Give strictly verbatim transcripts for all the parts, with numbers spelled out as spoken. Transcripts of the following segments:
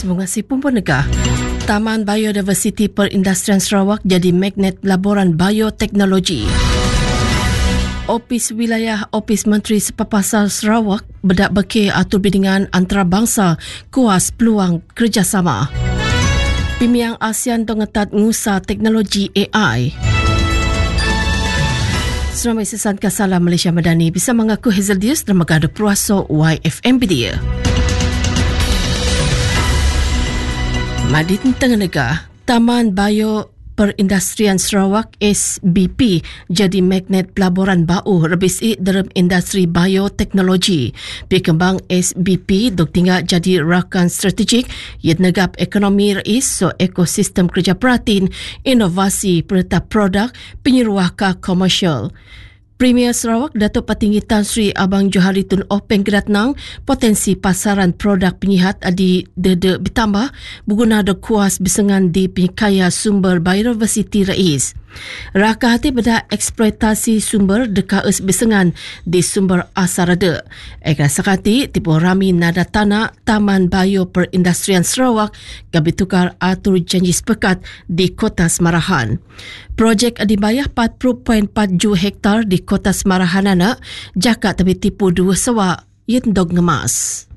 Terima kasih Pempenegah. Taman Biodiversiti Perindustrian Sarawak jadi magnet pelaburan bioteknologi. Opis Wilayah Opis Menteri Sepapasal Sarawak bedak bekir atur bidingan antarabangsa kuas peluang kerjasama. Pimiang ASEAN dongetat ngusa teknologi A I. Seramai Sesan Kasalam Malaysia Madani bisa mengaku Hazel Dias dan Megada Puaso Y F M Media. Madin Tengganaga, Taman Bio Perindustrian Sarawak S B P jadi magnet pelaburan bau rebisi dalam industri bioteknologi. Berkembang S B P dok tinggal jadi rakan strategik yat negap ekonomi rais so ekosistem kerja peratin inovasi penetap produk penyeruah ke komersial. Premier Sarawak Datuk Patinggi Tan Sri Abang Johari Tun Openg Geratnang potensi pasaran produk penyihat adi dede bertambah berguna do kuas bisengan di penyekaya sumber biodiversiti rais. Raka hati beda eksploitasi sumber dekat bisengan di sumber asar ada. Ekra sakati tipu rami nada tanah Taman Bio Perindustrian Sarawak gabi tukar atur janji sepekat di Kota Semarahan. Projek adibayah empat puluh perpuluhan empat juta hektar di Kota Semarahan anak jakat tapi tipu dua sewa yendog ngemas.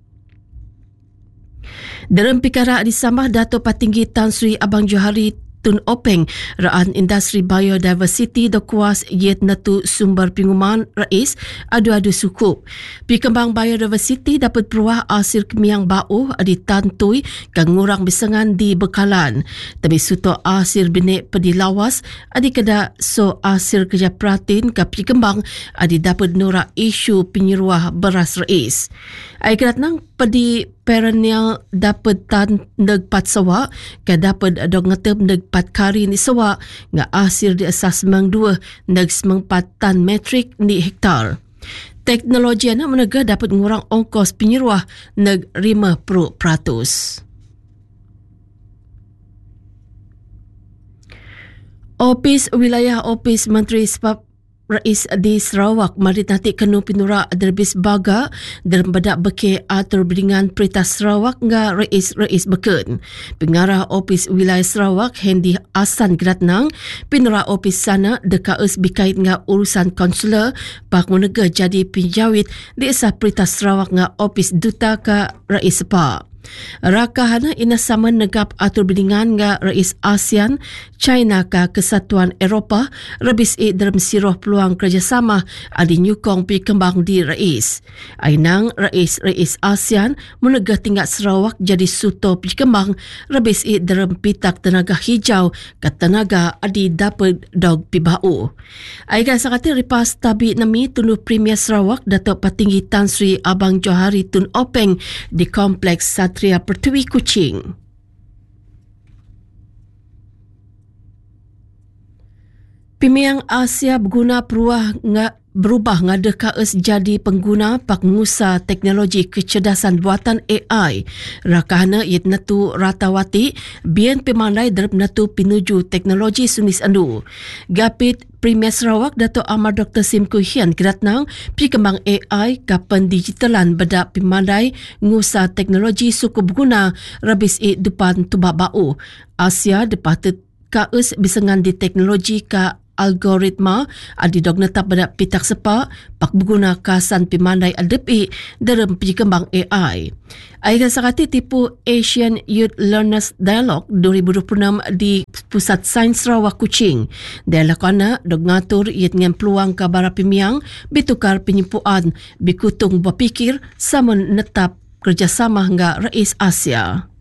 Dalam pikara di samah Datuk Patinggi Tan Sri Abang Johari Tun Openg raan industri biodiversiti do kuas yet natu sumber pinguman rais adu-adu sukup. Pikembang biodiversiti dapat peruah hasil kemiang bau adi tantui kan ngurang bisengan di bekalan. Tapi suto hasil binik pedilawas adi kada so hasil kerja peratin ke pikembang adi dapat nurak isu penyeruah beras rais. Aikat nang pedi perennial dapat tan neg pat sawa ke dapat dog ngetep neg pat kari ni sawa nga hasil di asas semang dua neg semang pat tan metrik ni hektar. Teknologi anak menega dapat mengurang ongkos penyeruah neg lima puluh peratus. Opis Wilayah Opis Menteri Sebab Rais di Sarawak mari nanti kenu pinura derbis baga dalam bedak bekir atur bidingan Perintah Sarawak nga rais-rais beken. Pengarah Opis Wilayah Sarawak Hendy Asan Geratnang pinura opis sana dekat us bikait nga urusan konsular pak menega jadi penjawit di esah Perintah Sarawak nga Opis Duta ka Rais Sepak. Rakahana ina sama negap atur bidingan nga rais ASEAN, China ka Kesatuan Eropah, rebis i dalam siroh peluang kerjasama adi nyukong pikembang di rais. Ainang rais-rais ASEAN menegah tingkat Sarawak jadi suto pikembang rebis i dalam pitak tenaga hijau ke tenaga adi dapat dog pibau. Aigan sakati ripas tabi nami tunduh Premier Sarawak Datuk Patinggi Tan Sri Abang Johari Tun Openg di Kompleks Satria Pertui Kuching. Pimiang Asia berguna peruah nga, berubah ngada kaes jadi pengguna pak ngusa teknologi kecerdasan buatan A I. Rakahana iat natu ratawati bian pemandai dalam natu pinuju teknologi sunis andu. Gapit Premier Sarawak Dato' Amar Doktor Sim Kuhian Geratnang pikembang A I kapan digitalan bedak pemandai ngusa teknologi suku berguna rabis i depan tubak bau. Asia depatut kaes bisengan di teknologi ka algoritma adi dog netap pada pitak sepa pak berguna kasan pemandai adepi dalam pikembang A I. Aigan sakati tipu Asian Youth Learners Dialogue dua ribu dua puluh enam di Pusat Sains Sarawak Kuching. Dialog ana dog ngatur iat ngan peluang kabara pimiang bitukar penyimpuan bikutung berpikir sama netap kerjasama hingga Rais Asia.